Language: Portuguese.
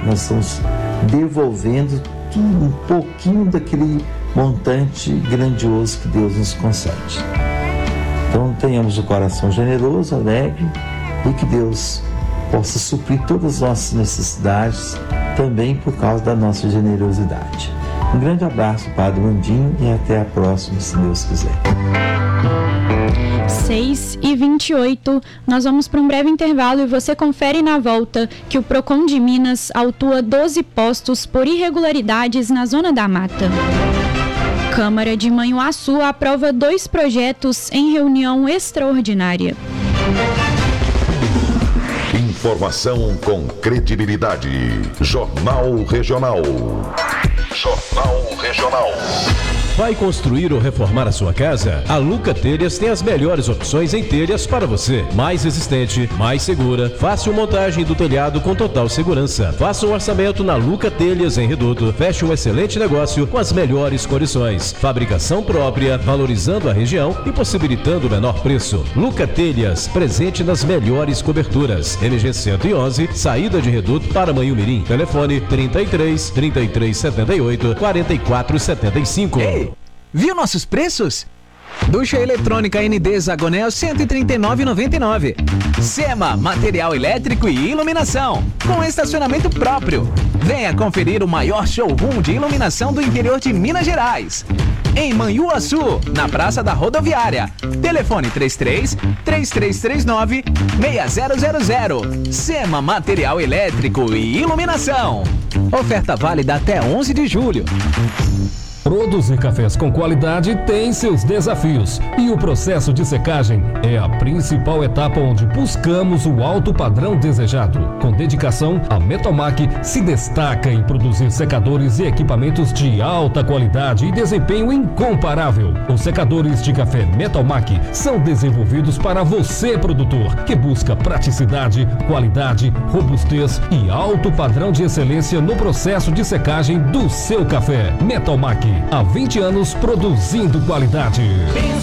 nós estamos devolvendo um pouquinho daquele montante grandioso que Deus nos concede. Então tenhamos o coração generoso, alegre, e que Deus possa suprir todas as nossas necessidades também por causa da nossa generosidade. Um grande abraço, Padre Mandinho, e até a próxima, se Deus quiser. 6h28, nós vamos para um breve intervalo e você confere na volta que o Procon de Minas autua 12 postos por irregularidades na Zona da Mata. Câmara de Manhuaçu aprova 2 projetos em reunião extraordinária. Informação com credibilidade. Jornal Regional. Jornal Regional. Vai construir ou reformar a sua casa? A Luca Telhas tem as melhores opções em telhas para você. Mais resistente, mais segura, fácil montagem do telhado com total segurança. Faça um orçamento na Luca Telhas em Reduto. Feche um excelente negócio com as melhores condições. Fabricação própria, valorizando a região e possibilitando o menor preço. Luca Telhas, presente nas melhores coberturas. MG 111, saída de Reduto para Manhumirim. Telefone 33 78 44 75. Ei, viu nossos preços? Ducha eletrônica ND Zagonel R$ 139,99. Sema, material elétrico e iluminação, com estacionamento próprio. Venha conferir o maior showroom de iluminação do interior de Minas Gerais. Em Manhuaçu, na Praça da Rodoviária. Telefone 33 3339 6000. Sema, material elétrico e iluminação. Oferta válida até 11 de julho. Produzir cafés com qualidade tem seus desafios e o processo de secagem é a principal etapa onde buscamos o alto padrão desejado. Com dedicação, a Metalmac se destaca em produzir secadores e equipamentos de alta qualidade e desempenho incomparável. Os secadores de café Metalmac são desenvolvidos para você, produtor, que busca praticidade, qualidade, robustez e alto padrão de excelência no processo de secagem do seu café. Metalmac, há 20 anos produzindo qualidade.